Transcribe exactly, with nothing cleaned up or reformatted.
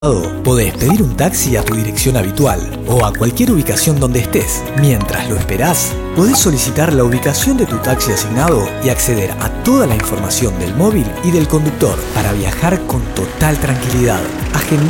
Podés pedir un taxi a tu dirección habitual o a cualquier ubicación donde estés. Mientras lo esperás, podés solicitar la ubicación de tu taxi asignado y acceder a toda la información del móvil y del conductor para viajar con total tranquilidad. Agendá